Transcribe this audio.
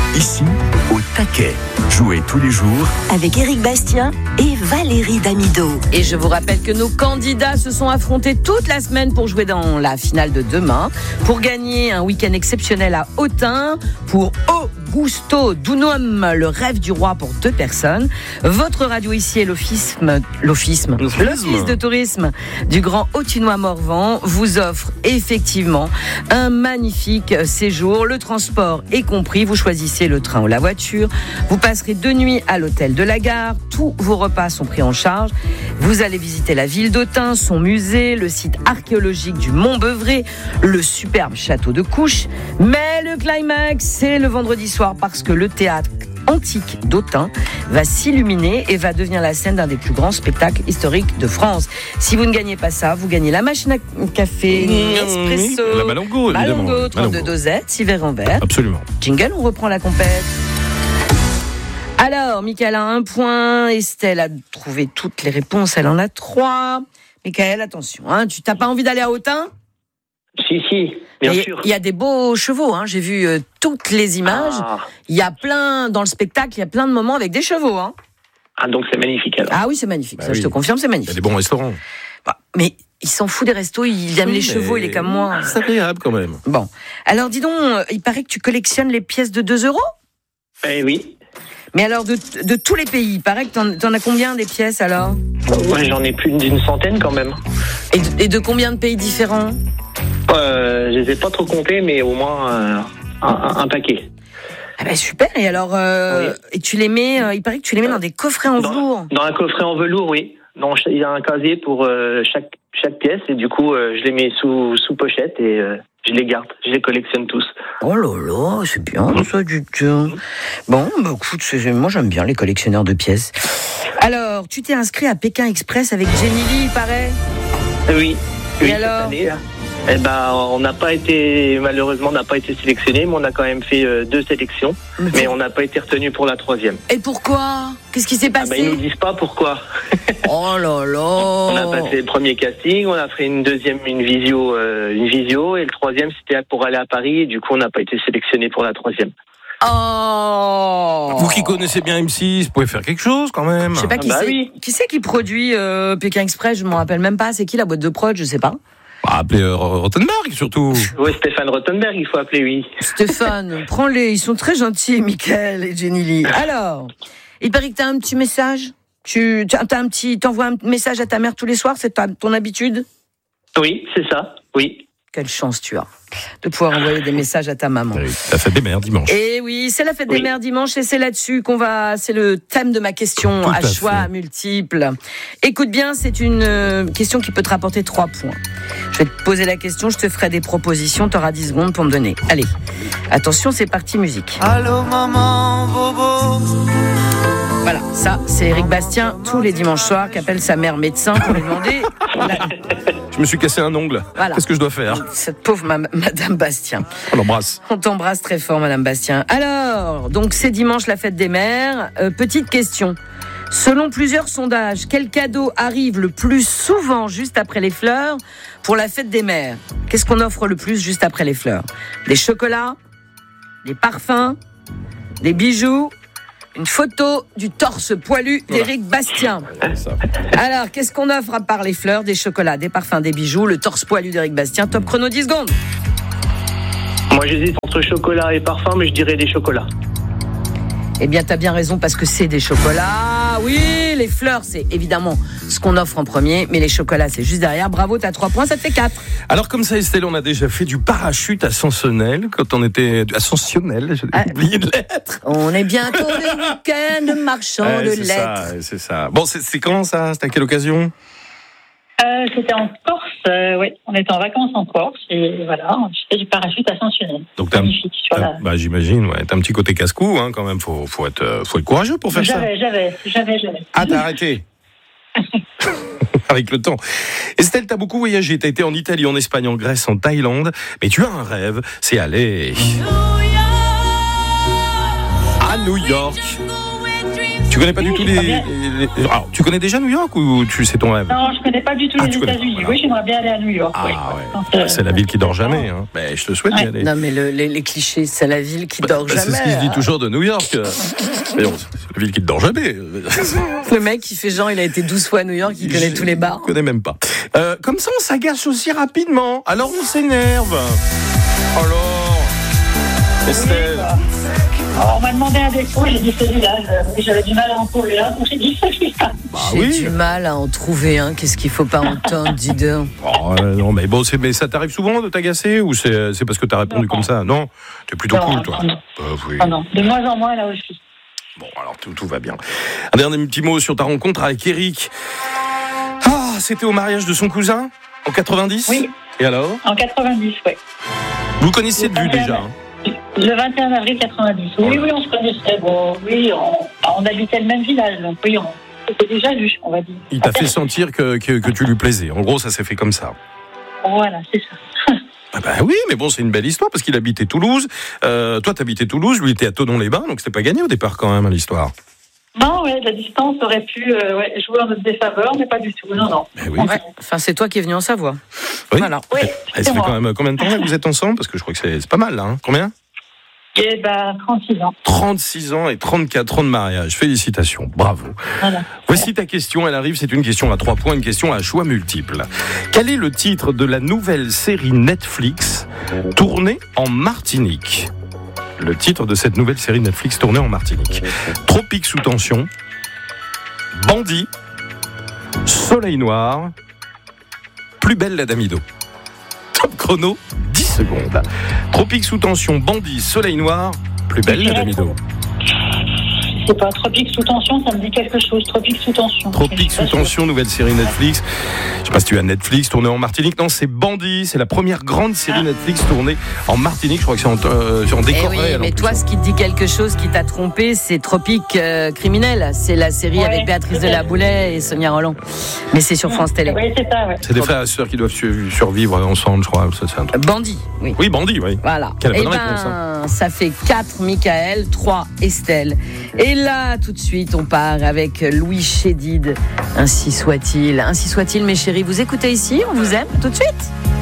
Ici, au taquet. Jouez tous les jours avec Éric Bastien et Valérie Damido. Et je vous rappelle que nos candidats se sont affrontés toute la semaine pour jouer dans la finale de demain, pour gagner un week-end exceptionnel à Autun, pour Augusto Dunum, le rêve du roi pour 2 personnes. Votre radio ici est l'Office de tourisme du Grand Autunois-Morvan vous offre effectivement un magnifique séjour. Le transport est compris. Vous choisissez le train ou la voiture. Vous passerez 2 nuits à l'hôtel de la gare. Tous vos repas sont pris en charge. Vous allez visiter la ville d'Autun, son musée, le site archéologique du Mont-Beuvray, le superbe château de Couches. Mais le climax, c'est le vendredi soir parce que le théâtre antique d'Autun va s'illuminer et va devenir la scène d'un des plus grands spectacles historiques de France. Si vous ne gagnez pas ça, vous gagnez la machine à café, Nespresso, la Malongo, évidemment. Malongo, 32 dosettes, 6 verres en verre. Absolument. Jingle, on reprend la compète. Alors, Mickaël a 1 point, Estelle a trouvé toutes les réponses, elle en a 3. Mickaël, attention, tu n'as pas envie d'aller à Autun ? Si, bien sûr. Il y a des beaux chevaux, j'ai vu toutes les images. Il y a plein, dans le spectacle, il y a plein de moments avec des chevaux. Donc c'est magnifique alors. Ah oui, c'est magnifique, je te confirme, c'est magnifique. Il y a des bons restaurants. Mais il s'en fout des restos, il aime les chevaux, il est comme moi. C'est agréable quand même. Bon, alors dis donc, il paraît que tu collectionnes les pièces de 2 €? Oui. Mais alors, de tous les pays, il paraît que t'en as combien des pièces alors ? Ouais, j'en ai plus d'une centaine quand même. Et de combien de pays différents ? Je les ai pas trop comptés, mais au moins un paquet. Ah ben super, et alors, Oui. et tu les mets, il paraît que tu les mets dans des coffrets en velours. Dans un coffret en velours, oui. Il y a un casier pour chaque pièce, et du coup, je les mets sous pochette et je les garde. Je les collectionne tous. Oh là là, c'est bien ça du tout. Bon, écoute, moi j'aime bien les collectionneurs de pièces. Alors, tu t'es inscrit à Pékin Express avec Jenny Lee, il paraît ? Oui. Et alors ? Cette année, là. Malheureusement, on n'a pas été sélectionné, mais on a quand même fait 2 sélections. Mais on n'a pas été retenu pour la 3e. Et pourquoi ? Qu'est-ce qui s'est passé ? Ils nous disent pas pourquoi. Oh là là. On a passé le premier casting, on a fait une visio, et le 3e c'était pour aller à Paris, et du coup on n'a pas été sélectionné pour la 3e. Oh. Vous qui connaissez bien M6, vous pouvez faire quelque chose quand même. Je sais pas qui c'est. Oui. Qui c'est qui produit Pékin Express ? Je me rappelle même pas. C'est qui la boîte de prod ? Je sais pas. Appelez Rothenberg surtout. Oui, Stéphane Rothenberg, il faut appeler, oui. Stéphane, prends-les. Ils sont très gentils, Mickaël et Jenny Lee. Alors, il paraît que t'as un petit message. T'envoies un message à ta mère tous les soirs, c'est ton habitude ? Oui, c'est ça, oui. Quelle chance tu as de pouvoir envoyer des messages à ta maman. La fête des mères dimanche. Et oui, c'est la fête des mères dimanche et c'est là-dessus c'est le thème de ma question à choix multiples. Écoute bien, c'est une question qui peut te rapporter 3 points. Je vais te poser la question, je te ferai des propositions, tu auras 10 secondes pour me donner. Allez, attention, c'est parti musique. Allô maman, bobo. Voilà, ça, c'est Éric Bastien, tous les dimanches soirs, qui appelle sa mère médecin pour lui demander... Je me suis cassé un ongle. Voilà. Qu'est-ce que je dois faire ? Cette pauvre Madame Bastien. On l'embrasse. On t'embrasse très fort, Madame Bastien. Alors, donc c'est dimanche la fête des mères. Petite question. Selon plusieurs sondages, quel cadeau arrive le plus souvent juste après les fleurs pour la fête des mères ? Qu'est-ce qu'on offre le plus juste après les fleurs ? Des chocolats ? Des parfums ? Des bijoux ? Une photo du torse poilu d'Éric Bastien. Alors, qu'est-ce qu'on offre à part les fleurs, des chocolats, des parfums, des bijoux, le torse poilu d'Éric Bastien ? Top chrono 10 secondes. Moi, j'hésite entre chocolat et parfum, mais je dirais des chocolats. Eh bien, t'as bien raison, parce que c'est des chocolats. Oui, les fleurs, c'est évidemment ce qu'on offre en premier, mais les chocolats, c'est juste derrière. Bravo, t'as 3 points, ça te fait 4. Alors, comme ça, Estelle, on a déjà fait du parachute ascensionnel quand on était... Ascensionnel, j'ai oublié de l'être. On est bientôt le week-end marchand de lettres. C'est ça. Bon, c'est quand ça ? C'était à quelle occasion ? C'était en Corse, oui. On était en vacances en Corse et voilà, je fais du parachute ascensionnel. Donc magnifique. J'imagine, ouais. T'as un petit côté casse-cou, quand même. Faut être courageux pour faire ça. J'avais. Ah, t'as arrêté. Avec le temps. Estelle, t'as beaucoup voyagé. T'as été en Italie, en Espagne, en Grèce, en Thaïlande. Mais tu as un rêve, c'est aller à New York. Tu connais pas du tout Alors, tu connais déjà New York ou c'est ton rêve? Non, je connais pas du tout les États-Unis. Voilà. Oui, j'aimerais bien aller à New York. Ah oui. ouais. C'est la ville qui dort jamais. Hein. Mais je te souhaite d'y aller. Non, mais les clichés, c'est la ville qui dort jamais. C'est ce qui se dit toujours de New York. Mais non, c'est la ville qui ne dort jamais. Le mec, il fait genre, il a été 12 fois à New York, il connaît tous les bars. Je connais même pas. Comme ça, on s'agace aussi rapidement. Alors, on s'énerve. Alors, Estelle. On m'a demandé un défaut, j'ai dit celui-là. J'avais du mal à en trouver un, donc j'ai dit celui-là. J'ai du mal à en trouver un. Qu'est-ce qu'il faut pas entendre, dis donc. Oh, non, mais bon, mais ça t'arrive souvent de t'agacer ou c'est parce que t'as répondu comme ça? Non, t'es plutôt cool, toi. Oui. Non, de moins en moins là aussi. Bon, alors tout va bien. Un dernier petit mot sur ta rencontre avec Eric. Ah, c'était au mariage de son cousin en 90? Oui. Et alors? En 90, oui. Vous connaissiez de vue déjà? Le 21 avril 90. Oui, on se connaissait. Bon, oui, on habitait le même village, donc oui, on s'était déjà vu, on va dire. Il t'a fait sentir que tu lui plaisais. En gros, ça s'est fait comme ça. Voilà, c'est ça. Ah bah oui, mais bon, c'est une belle histoire parce qu'il habitait Toulouse. Toi, t'habitais Toulouse, lui était à Thonon-les-Bains, donc c'était pas gagné au départ quand même, l'histoire. Non, la distance aurait pu jouer en notre défaveur, mais pas du tout. Non. Oui. Ouais. Enfin, c'est toi qui es venu en Savoie. Oui. Voilà. Oui, ça fait quand même combien de temps là, que vous êtes ensemble? Parce que je crois que c'est pas mal, là. Hein. Combien? 36 ans. 36 ans et 34 ans de mariage. Félicitations, bravo. Voilà. Voici ta question, elle arrive, c'est une question à 3 points, une question à choix multiples. Quel est le titre de la nouvelle série Netflix tournée en Martinique? Le titre de cette nouvelle série Netflix tournée en Martinique. Tropique sous tension, Bandit, Soleil noir, Plus belle la Damido. Top chrono, 10 secondes. Tropique sous tension, Bandit, Soleil noir, Plus belle la Damido. C'est pas Tropique sous tension, ça me dit quelque chose. Tropique sous tension. Tropique sous tension, nouvelle série Netflix. Je sais pas si tu as Netflix tournée en Martinique. Non, c'est Bandit. C'est la première grande série Netflix tournée en Martinique. Je crois que c'est en décor réel. Mais toi, ce qui te dit quelque chose, qui t'a trompé, c'est Tropique criminel. C'est la série avec Béatrice Delaboulet et Sonia Rolland. Mais c'est sur France Télé. Oui, c'est ça, ouais. C'est des frères et sœurs qui doivent survivre ensemble, je crois. Bandit, oui. Oui, Bandit, oui. Voilà. Quelle bonne réponse. Hein. Ça fait 4 Michael, 3 Estelle. Et là, tout de suite, on part avec Louis Chédid. Ainsi soit-il, mes chéris. Vous écoutez ici, on vous aime, tout de suite.